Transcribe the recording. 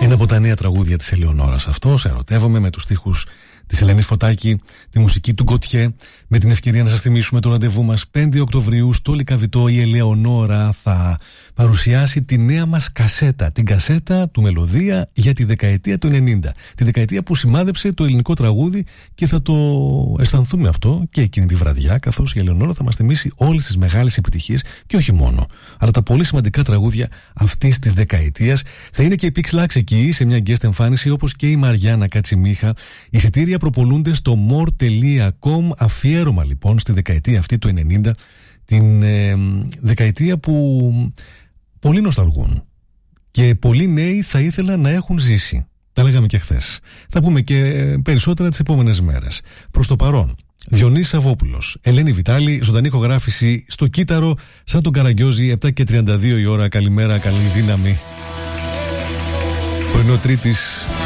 Ένα από τα νέα τραγούδια της Ελεονόρας αυτό, Ερωτεύομαι, με τους στίχους της Ελένης Φωτάκη, τη μουσική του Γκοτιέ. Με την ευκαιρία να σας θυμίσουμε το ραντεβού μας 5 Οκτωβρίου στο Λυκαβητό. Η Ελεονόρα θα παρουσιάσει τη νέα μας κασέτα, την κασέτα του Μελωδία για τη δεκαετία του 90. Τη δεκαετία που σημάδεψε το ελληνικό τραγούδι, και θα το αισθανθούμε αυτό και εκείνη τη βραδιά, καθώς η Ελεονόρα θα μας θυμίσει όλες τις μεγάλες επιτυχίες, και όχι μόνο, αλλά τα πολύ σημαντικά τραγούδια αυτής της δεκαετίας. Θα είναι και η Pixlax εκεί σε μια guest εμφάνιση, όπως και η Μαριάννα Κατσιμίχα. Εισιτήρια προπολούνται στο more.com. Αφιέρωμα λοιπόν στη δεκαετία αυτή του 90, την δεκαετία που πολλοί νοσταλγούν και πολλοί νέοι θα ήθελαν να έχουν ζήσει. Τα λέγαμε και χθες. Θα πούμε και περισσότερα τις επόμενες μέρες. Προς το παρόν, Διονύσης Σαββόπουλος, Ελένη Βιτάλη, ζωντανή ηχογράφηση στο κύτταρο σαν τον Καραγκιόζη, 7:32 η ώρα. Καλημέρα, καλή δύναμη. Πρωινό Τρίτης.